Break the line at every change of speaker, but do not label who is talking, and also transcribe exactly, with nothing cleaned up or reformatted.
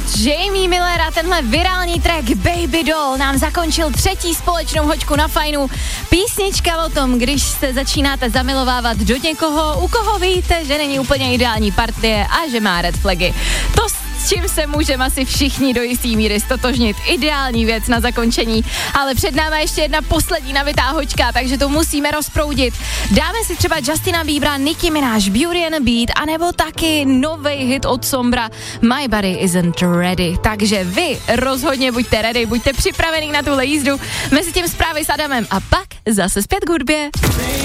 Jamie Miller a tenhle virální track Baby Doll nám zakončil třetí společnou hoďku na Fajnu. Písnička o tom, když se začínáte zamilovávat do někoho, u koho víte, že není úplně ideální partie a že má red flagy. To s čím se můžeme asi všichni do jistý míry stotožnit. Ideální věc na zakončení. Ale před námi ještě jedna poslední navitá hoďka, takže to musíme rozproudit. Dáme si třeba Justina Biebera, Nicki Minaj, Beauty and the Beat, anebo taky novej hit od Sombra My Body Isn't Ready. Takže vy rozhodně buďte ready, buďte připravený na tuhle jízdu. Mezi tím zprávy s Adamem a pak zase zpět k hudbě.